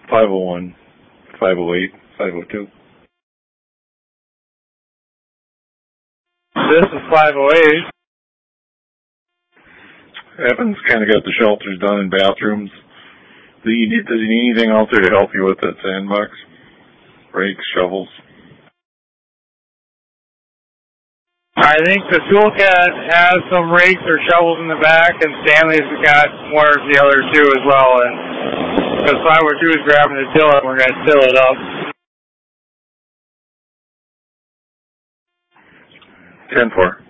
501, 508, 502. This is 508. Evan's kind of got the shelters done in bathrooms. Does he need anything out there to help you with that sandbox? Rakes, shovels? I think the toolkit has some rakes or shovels in the back, and Stanley's got one or the other two as well. And because 502 is grabbing the tiller, we're going to till it up. 10-4.